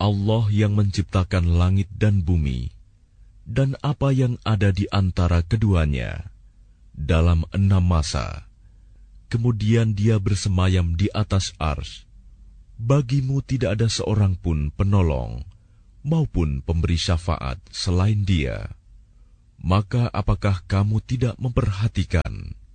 Allah yang menciptakan langit dan bumi, dan apa yang ada di antara keduanya, dalam 6 masa. Kemudian Dia bersemayam di atas arsy. Bagimu tidak ada seorang pun penolong maupun pemberi syafaat selain Dia. Maka apakah kamu tidak memperhatikan